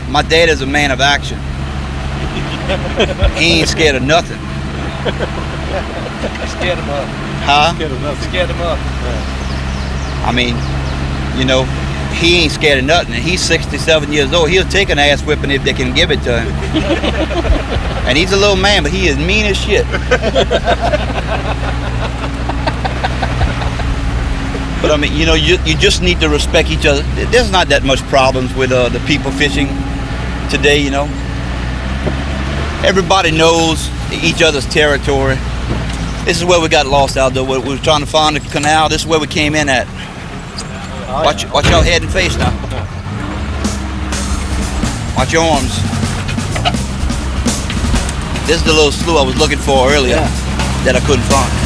My dad is a man of action. He ain't scared of nothing. Scared him up. Huh? Scared of nothing. Scared him up. I mean, you know, he ain't scared of nothing. And he's 67 years old. He'll take an ass whipping if they can give it to him. And he's a little man, but he is mean as shit. But I mean, you know, you just need to respect each other. There's not that much problems with the people fishing today, you know. Everybody knows each other's territory. This is where we got lost out there. We were trying to find the canal. This is where we came in at. Watch your head and face now. Watch your arms. This is the little slough I was looking for earlier that I couldn't find.